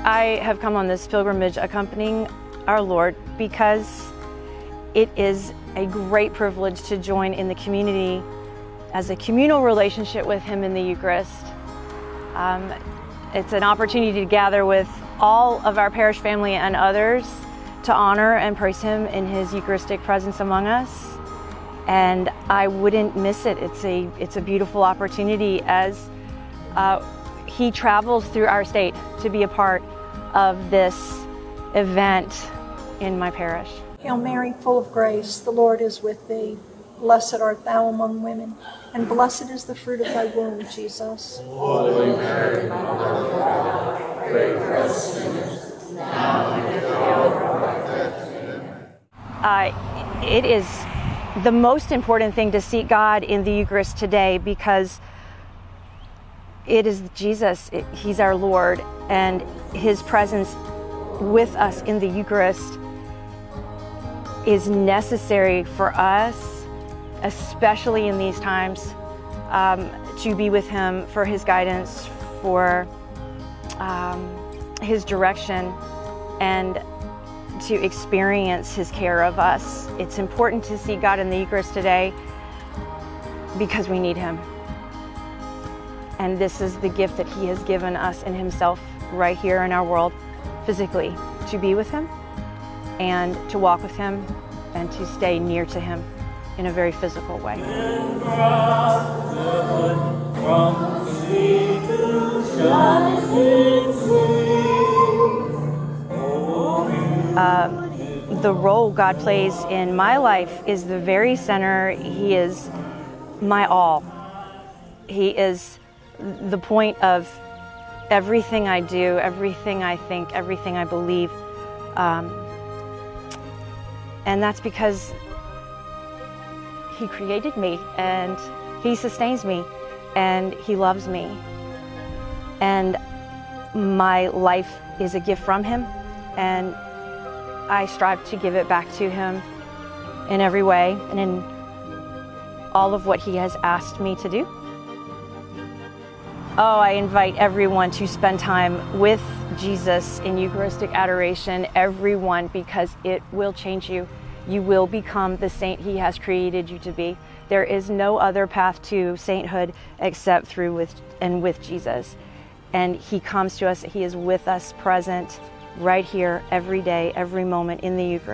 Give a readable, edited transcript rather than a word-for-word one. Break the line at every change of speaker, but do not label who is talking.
I have come on this pilgrimage accompanying our Lord because it is a great privilege to join in the community as a communal relationship with Him in the Eucharist. It's an opportunity to gather with all of our parish family and others to honor and praise Him in His Eucharistic presence among us. And I wouldn't miss it. It's a beautiful opportunity as He travels through our state to be a part of this event in my parish.
Hail Mary, full of grace, the Lord is with thee. Blessed art thou among women, and blessed is the fruit of thy womb, Jesus.
Holy Mary, Mother of God, pray for us sinners, now and at the hour of our death. Amen.
It is the most important thing to seek God in the Eucharist today because it is Jesus. He's our Lord, and His presence with us in the Eucharist is necessary for us, especially in these times, to be with Him for His guidance, for His direction, and to experience His care of us. It's important to see God in the Eucharist today because we need Him. And this is the gift that He has given us in Himself right here in our world, physically, to be with Him and to walk with Him and to stay near to Him in a very physical way. The role God plays in my life is the very center. He is my all. He is the point of everything I do, everything I think, everything I believe. And that's because He created me, and He sustains me, and He loves me. And my life is a gift from Him, and I strive to give it back to Him in every way and in all of what He has asked me to do. Oh, I invite everyone to spend time with Jesus in Eucharistic adoration, everyone, because it will change you. You will become the saint He has created you to be. There is no other path to sainthood except through with Jesus. And He comes to us, He is with us, present, right here, every day, every moment in the Eucharist.